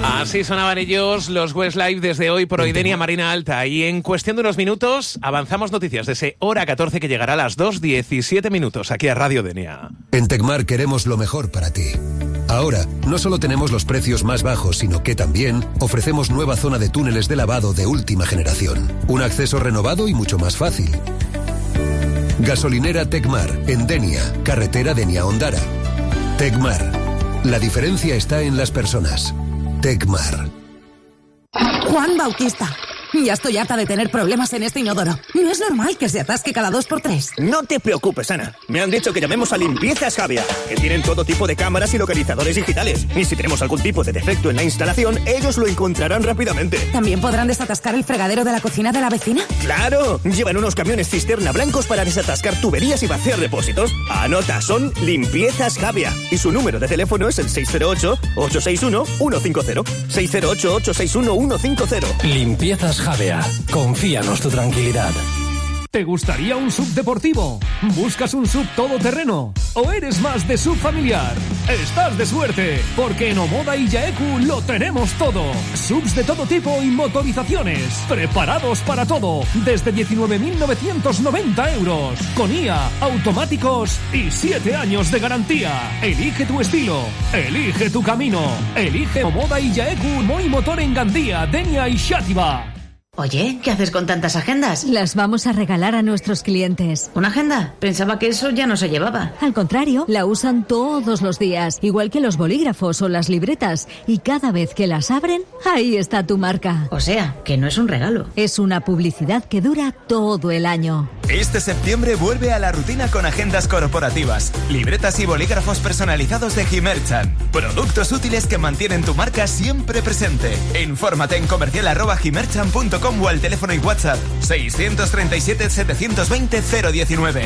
Así sonaban ellos, los Westlife, desde hoy por hoy, Denia Marina Alta. Y en cuestión de unos minutos avanzamos noticias de ese Hora 14 que llegará a las 2:17 aquí a Radio Denia. En Tecmar queremos lo mejor para ti. Ahora, no solo tenemos los precios más bajos, sino que también ofrecemos nueva zona de túneles de lavado de última generación. Un acceso renovado y mucho más fácil. Gasolinera Tecmar, en Denia, carretera Denia-Ondara. Tecmar. La diferencia está en las personas. Tecmar. Juan Bautista. Ya estoy harta de tener problemas en este inodoro. No es normal que se atasque cada 2x3. No te preocupes, Ana. Me han dicho que llamemos a Limpiezas Javia, que tienen todo tipo de cámaras y localizadores digitales. Y si tenemos algún tipo de defecto en la instalación, ellos lo encontrarán rápidamente. ¿También podrán desatascar el fregadero de la cocina de la vecina? ¡Claro! Llevan unos camiones cisterna blancos para desatascar tuberías y vaciar depósitos. Anota, son Limpiezas Javia. Y su número de teléfono es el 608-861-150. 608-861-150. Limpiezas Javea. Confíanos tu tranquilidad. ¿Te gustaría un SUV deportivo? ¿Buscas un SUV todoterreno? ¿O eres más de SUV familiar? Estás de suerte, porque en Omoda y Yaeku lo tenemos todo. SUVs de todo tipo y motorizaciones, preparados para todo, desde 19.990 euros, con IA, automáticos y 7 años de garantía. Elige tu estilo, elige tu camino, elige Omoda y Yaeku Moi Motor en Gandía, Denia y Xàtiva. Oye, ¿qué haces con tantas agendas? Las vamos a regalar a nuestros clientes. ¿Una agenda? Pensaba que eso ya no se llevaba. Al contrario, la usan todos los días, igual que los bolígrafos o las libretas. Y cada vez que las abren, ahí está tu marca. O sea, que no es un regalo. Es una publicidad que dura todo el año. Este septiembre vuelve a la rutina con agendas corporativas, libretas y bolígrafos personalizados de Gimerchan. Productos útiles que mantienen tu marca siempre presente. Infórmate en comercial@gimerchan.com o al teléfono y WhatsApp 637-720-019.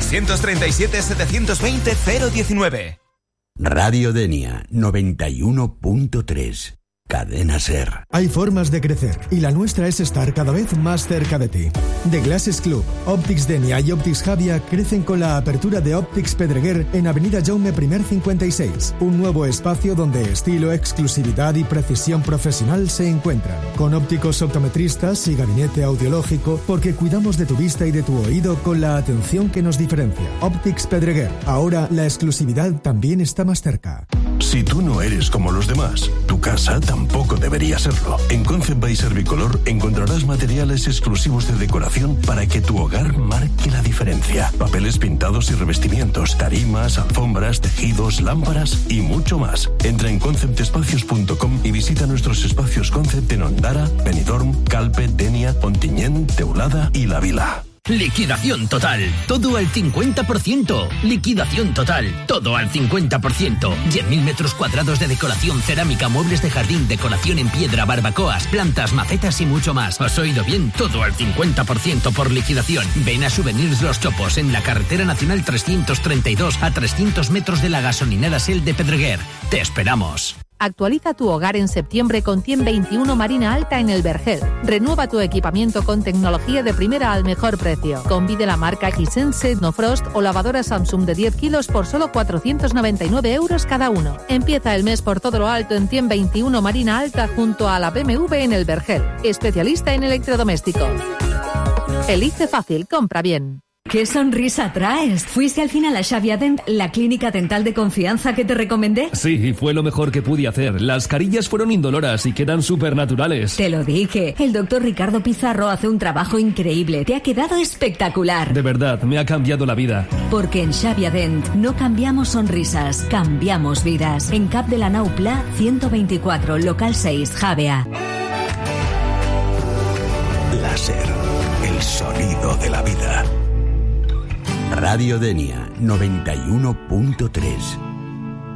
637-720-019. Radio Denia 91.3. Cadena Ser. Hay formas de crecer y la nuestra es estar cada vez más cerca de ti. The Glasses Club, Optics Denia y Optics Javia crecen con la apertura de Optics Pedreguer en Avenida Jaume I 56. Un nuevo espacio donde estilo, exclusividad y precisión profesional se encuentran. Con ópticos optometristas y gabinete audiológico, porque cuidamos de tu vista y de tu oído con la atención que nos diferencia. Optics Pedreguer. Ahora la exclusividad también está más cerca. Si tú no eres como los demás, tu casa tampoco debería serlo. En Concept by Servicolor encontrarás materiales exclusivos de decoración para que tu hogar marque la diferencia. Papeles pintados y revestimientos, tarimas, alfombras, tejidos, lámparas y mucho más. Entra en conceptespacios.com y visita nuestros espacios Concept en Ondara, Benidorm, Calpe, Denia, Ontinyent, Teulada y La Vila. Liquidación total, todo al 50%. Liquidación total, todo al 50%. 10.000 metros cuadrados de decoración, cerámica, muebles de jardín, decoración en piedra, barbacoas, plantas, macetas y mucho más. ¿Has oído bien? Todo al 50% por liquidación. Ven a Souvenirs Los Chopos en la carretera nacional 332 a 300 metros de la gasolinera Shell de Pedreguer. Te esperamos. Actualiza tu hogar en septiembre con 121 Marina Alta en el Vergel. Renueva tu equipamiento con tecnología de primera al mejor precio. Convide la marca Hisense, No Frost o lavadora Samsung de 10 kilos por solo 499 euros cada uno. Empieza el mes por todo lo alto en 121 Marina Alta junto a la BMW en el Vergel. Especialista en electrodomésticos. Elige fácil, compra bien. ¡Qué sonrisa traes! ¿Fuiste al final a Xàbia Dent, la clínica dental de confianza que te recomendé? Sí, fue lo mejor que pude hacer. Las carillas fueron indoloras y quedan súper naturales. Te lo dije. El doctor Ricardo Pizarro hace un trabajo increíble. Te ha quedado espectacular. De verdad, me ha cambiado la vida. Porque en Xàbia Dent no cambiamos sonrisas, cambiamos vidas. En Cap de la Nau Pla 124, local 6, Javea. Láser, el sonido de la vida. Radio Denia 91.3.